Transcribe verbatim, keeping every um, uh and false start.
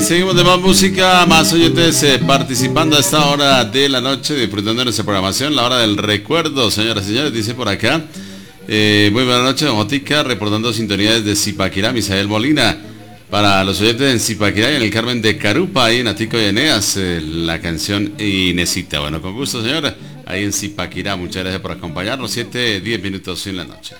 Seguimos de más música, más oyentes eh, participando a esta hora de la noche, disfrutando de nuestra programación, la hora del recuerdo, señoras y señores, dice por acá. Eh, muy buena noche, don Jotica, reportando sintonía desde Zipaquirá, Misael Molina. Para los oyentes en Zipaquirá y en el Carmen de Carupa, ahí en Atico y Eneas, eh, la canción Inesita. Bueno, con gusto, señora, ahí en Zipaquirá, muchas gracias por acompañarnos, siete, diez minutos en la noche.